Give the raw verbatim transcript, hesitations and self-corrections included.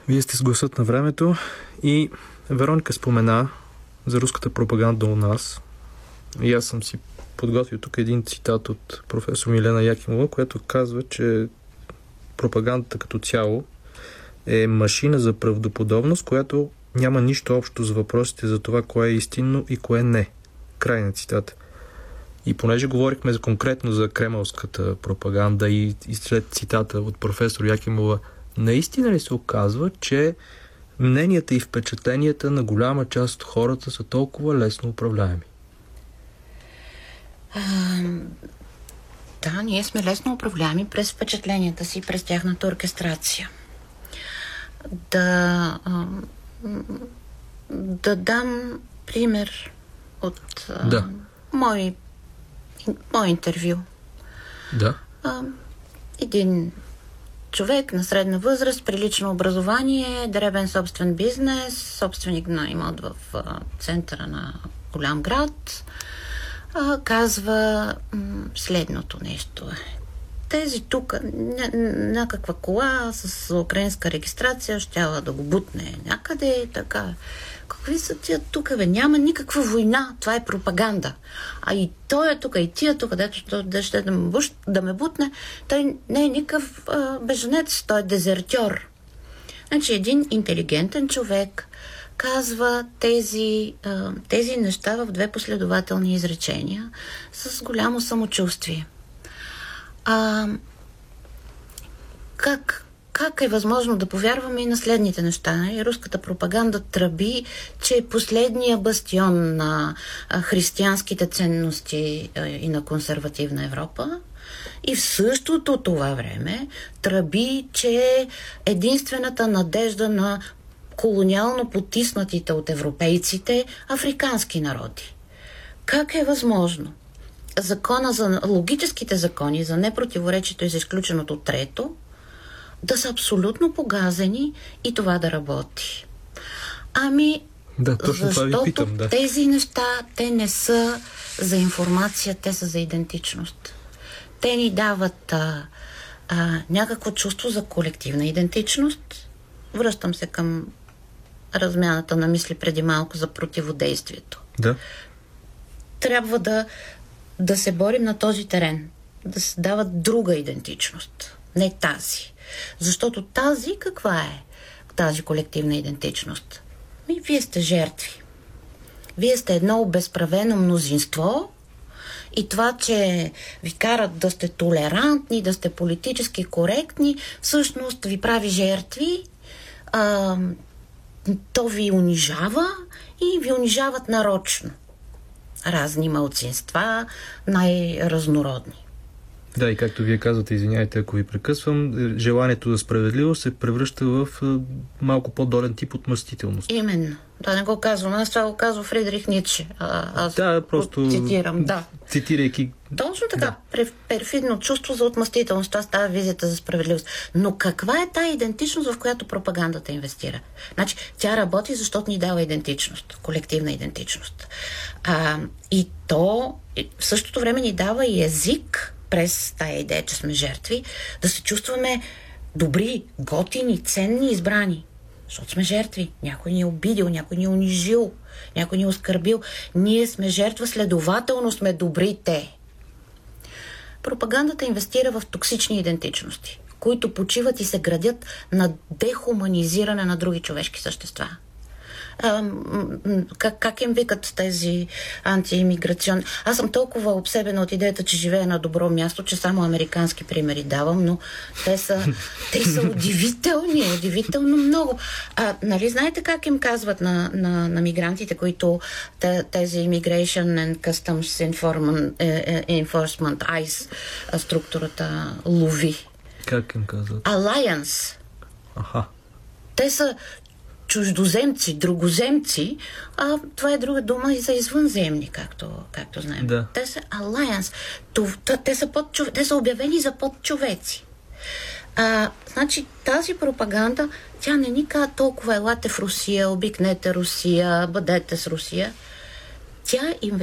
Вие сте с гласът на времето и Вероника спомена за руската пропаганда у нас. И аз съм си подготвил тук един цитат от професор Милена Якимова, която казва, че пропагандата като цяло е машина за правдоподобност, която няма нищо общо с въпросите за това кое е истинно и кое не. Край на цитата. И понеже говорихме за, конкретно за кремълската пропаганда и, и след цитата от професор Якимова, наистина ли се оказва, че мненията и впечатленията на голяма част от хората са толкова лесно управляеми? А, да, ние сме лесно управляеми през впечатленията си, през тяхната оркестрация. Да, а, да дам пример от а, да. мой, мой интервю. Да. А, един човек на средна възраст, прилично образование, дребен собствен бизнес, собственик на имот в а, центъра на голям град, а, казва м- следното нещо. Тези тук, някаква кола с украинска регистрация, щяла да го бутне някъде, така. Какви са тия тук, бе? Няма никаква война. Това е пропаганда. А и той е тук, и тия тук, дето да ще да ме, буш, да ме бутне, той не е никакъв а, бежанец, той е дезертьор. Значи един интелигентен човек казва тези, а, тези неща в две последователни изречения с голямо самочувствие. А, как Как е възможно да повярваме и на следните неща? И руската пропаганда тръби, че е последния бастион на християнските ценности и на консервативна Европа. И в същото това време тръби, че е единствената надежда на колониално потиснатите от европейците африкански народи. Как е възможно закона за логическите закони за непротиворечието и за изключеното трето да са абсолютно погазени и това да работи? Ами, да, точно защото това ви питам, да. Тези неща, те не са за информация, те са за идентичност. Те ни дават а, а, някакво чувство за колективна идентичност. Връщам се към размяната на мисли преди малко за противодействието. Да. Трябва да, да се борим на този терен, да се дават друга идентичност, не тази. Защото тази каква е? Тази колективна идентичност. Ми, вие сте жертви. Вие сте едно обезправено мнозинство и това, че ви карат да сте толерантни, да сте политически коректни, всъщност ви прави жертви, а, то ви унижава и ви унижават нарочно. Разни малцинства, най-разнородни. Да, и както вие казвате, извиняйте, ако ви прекъсвам, желанието за справедливост се превръща в малко по-долен тип отмъстителност. Именно. Да, не го казвам. Аз това го казва Фридрих Ницше. А, аз да, просто цитирам. Да. Цитирайки... Точно така. Да. Прев, перфидно чувство за отмъстителност. Това става визията за справедливост. Но каква е тая идентичност, в която пропагандата инвестира? Значи, тя работи, защото ни дава идентичност. Колективна идентичност. А, и то в същото време ни дава и език през тая идея, че сме жертви, да се чувстваме добри, готини, ценни, избрани. Защото сме жертви. Някой ни е обидил, някой ни е унижил, някой ни е оскърбил. Ние сме жертва, следователно сме добрите. Пропагандата инвестира в токсични идентичности, които почиват и се градят на дехуманизиране на други човешки същества. А, как, как им викат тези антиимиграционни? Аз съм толкова обсебена от идеята, че живея на добро място, че само американски примери давам, но те са, те са удивителни, удивително много. А, нали знаете как им казват на, на, на мигрантите, които тези Immigration and Customs Enforcement, ай ес структурата лови? Как им казват? Alliance. Аха. Те са чуждоземци, другоземци, а това е друга дума и за извънземни, както, както знаем. Да. Те са alliance. Те са, подчов... Те са обявени за подчовеци. А, значи тази пропаганда, тя не ни казва толкова елате в Русия, обикнете Русия, бъдете с Русия. Тя им